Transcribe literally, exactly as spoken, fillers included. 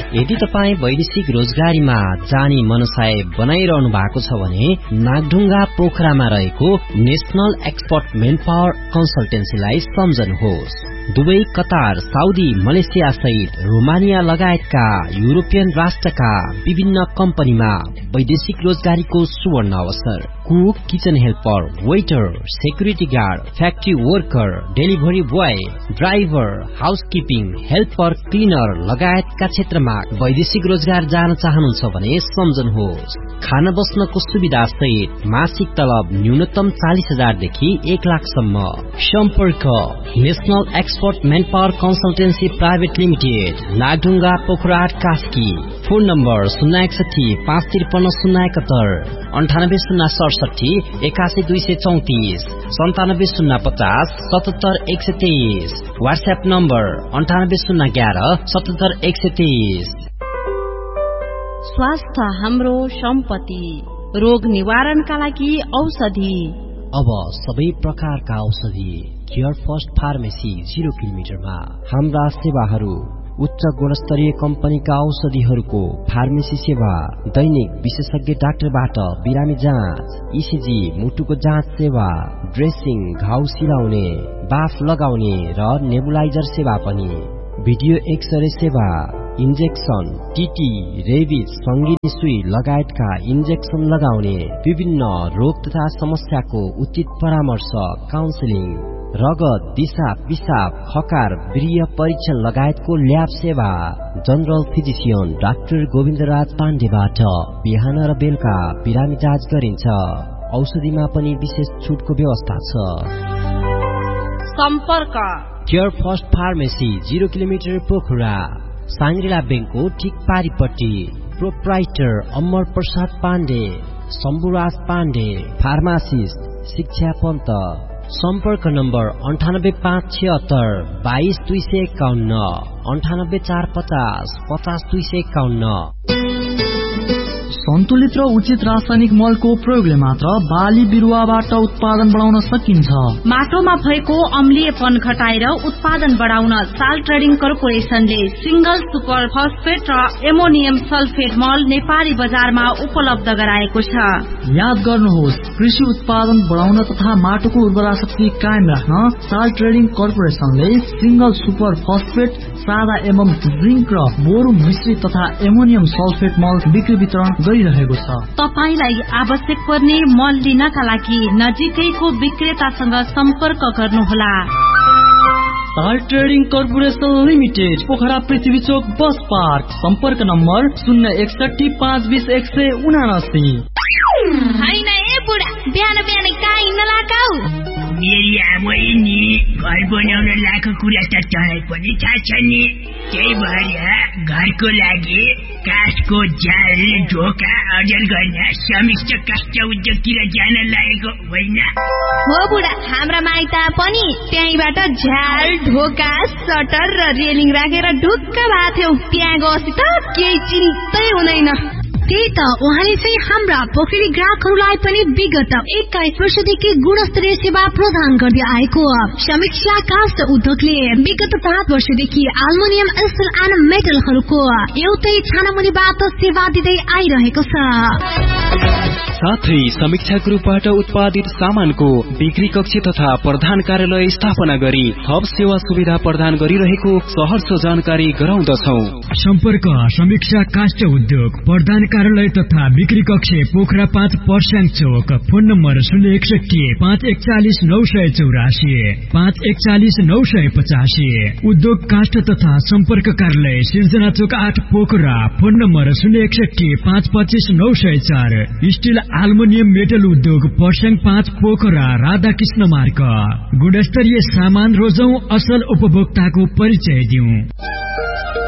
यदि तपाईँ वैदेशिक रोजगारीमा जाने मनसाय बनाइरहनु भएको छ भने नागढुङ्गा पोखरामा रहेको national expert main power कन्सल्टेन्सीलाई सम्झनुहोस्। Dubai, Qatar, Saudi, Malaysia सहित रोमानिया लगायतका युरोपियन राष्ट्रका विभिन्न कम्पनीमा वैदेशिक रोजगारीको सुवर्ण अवसर। Cook, kitchen helper, waiter, security guard, factory worker, delivery boy, driver, housekeeping, helper, cleaner लगायतका क्षेत्रमा वैदेशिक रोजगार जान चाहनुहुन्छ भने सम्झनुहोस्। खान बस्नको सुविधा सहित मासिक तलब न्यूनतम चालीस हजार देखि एक लाखसम्म। सम्पर्क national expert main power consultancy private limited, Nagdhunga, पोखराहाट, Kaski. Phone number शून्य एकसठी पाँच त्रिपन्न शून्य एकहत्तर, अन्ठानब्बे शून्य सडसठी एकासी दुई सय चौतिस, सन्तानब्बे शून्य पचास सतहत्तर एक सय तेइस। व्हाट्सएप नम्बर अन्ठानब्बे शून्य एघार सतहत्तर एक सय तेइस। स्वास्थ्य हाम्रो सम्पत्ति, रोग निवारणका लागि औषधि। अब सबै प्रकारका औषधि केयर फर्स्ट फार्मेसी जीरो किलोमिटरमा। हाम्रा सेवाहरू उच्च गुणस्तरीय कम्पनीका औषधिहरूको फार्मेसी सेवा, दैनिक विशेषज्ञ डाक्टरबाट बिरामी जाँच, इसिजी, मुटुको जाँच सेवा, ड्रेसिङ, घाउ सिलाउने, बाफ लगाउने र नेबुलाइजर सेवा पनि, भिडियो एक्सरे सेवा, इन्जेक्सन, टिटी, रेबिज, सङ्गीत सुई लगायतका इन्जेक्सन लगाउने, विभिन्न रोग तथा समस्याको उचित परामर्श, काउन्सिलिङ, रगत, दिशा, पिसाब, खकार, वीर्य परीक्षण लगायतको ल्याब सेवा। जनरल फिजिसियन डाक्टर गोविन्दराज पाण्डेबाट बिहान र बेलुका बिरामी जाँच गरिन्छ। औषधिमा पनि विशेष छुटको व्यवस्था छ। सम्पर्क care first pharmacy zero kilometre Pokhara, Shangri-La ब्याङ्कको ठिक पारिपट्टि। प्रोप्राइटर अमर प्रसाद पाण्डे, शम्भुराज पाण्डे, फार्मासिस्ट शिक्षा पन्त। सम्पर्क नम्बर अन्ठानब्बे पाँच छिहत्तर बाइस दुई सय एकाउन्न, अन्ठानब्बे चार पचास पचास दुई सय एकाउन्न। सन्तुलित र उचित रासायनिक मलको प्रयोगले मात्र बाली बिरुवाबाट उत्पादन बढाउन सकिन्छ। माटोमा भएको अम्लीयपन घटाएर उत्पादन बढाउन साल ट्रेडिङ कर्पोरेसनले सिंगल सुपर फस्फेट र एमोनियम सल्फेट मल नेपाली बजारमा उपलब्ध गराएको छ। याद गर्नुहोस्, कृषि उत्पादन बढाउन तथा माटोको उर्वरा शक्ति कायम राख्न साल ट्रेडिङ कर्पोरेसनले सिंगल सुपर फस्फेट, सादा एवं जिंक र बोरो मिश्रित तथा एमोनियम सल्फेट मल बिक्री वितरण गरिरहेको छ। तपाईलाई आवश्यक पर्ने मल लिनका लागि नजिकैको विक्रेतासँग सम्पर्क गर्नुहोला। साल ट्रेडिङ कर्पोरेसन लिमिटेड, पोखरा पृथ्वी चोक बस पार्क। सम्पर्क नम्बर शून्य एकसठी पाँच बीस एक सय उनासी। होइन ए बुढा, बिहान बिहान कहाँ हिँड्न लगाऊ? मेरी आमै नि घर बनाउन लाखो कुरा त तँलाई पनि थाहा छ नि। त्यही भएर घरको लागि काठको जाल, ढोका अर्जन गर्न समिष्ट काष्ठ उद्योगतिर जान लागेको होइन हो बुढा? हाम्रा माइत पनि त्यहीबाट झ्याल, ढोका, सटर र रेलिङ राखेर ढुक्क भएको थियौ। त्यहाँ गएपछि त केही चिन्तै हुँदैन। त्यही त उहाँले चाहिँ हाम्रा पोखरी ग्राहकहरूलाई पनि विगत एक्काइस वर्षदेखि गुणस्तरीय सेवा प्रदान गर्दै आएको समीक्षा काष्ठ उद्योगले विगत सात वर्षदेखि एल्युमिनियम, स्टिल एन्ड मेटलहरूको एउटै छानामुनिबाट सेवा दिँदै आइरहेको छ। साथै समीक्षा ग्रुपबाट उत्पादित सामानको बिक्री कक्ष तथा प्रधान कार्यालय स्थापना गरी थप सेवा सुविधा प्रदान गरिरहेको सहर्ष जानकारी गराउँदछौ। सम्पर्क समीक्षा काष्ठ उद्योग, प्रधान कार्यालय तथा बिक्री कक्ष, पोखरा पाँच पर्स्याङ चौक। फोन नम्बर शून्य एकसठी पाँच एकचालिस नौ सय चौरासी पाँच एकचालिस नौ सय पचासी। उद्योग काष्ठ तथा सम्पर्क कार्यालय सिर्जना चौक आठ पोखरा। फोन नम्बर शून्य एकसठी पाँच पच्चिस नौ सय चार। स्टिल एल्युमिनियम मेटल उद्योग पर्स्याङ पाँच पोखरा, राधाकृष्ण मार्ग। गुणस्तरीय सामान रोजौं, असल उपभोक्ताको परिचय दिउँ।